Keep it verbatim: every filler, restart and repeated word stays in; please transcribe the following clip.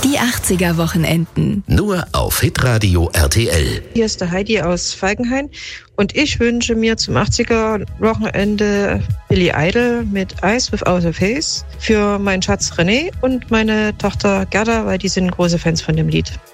Die achtziger-Wochenenden. Nur auf Hitradio R T L. Hier ist der Heidi aus Falkenhain und ich wünsche mir zum achtziger-Wochenende Billy Idol mit Eyes Without a Face für meinen Schatz René und meine Tochter Gerda, weil die sind große Fans von dem Lied.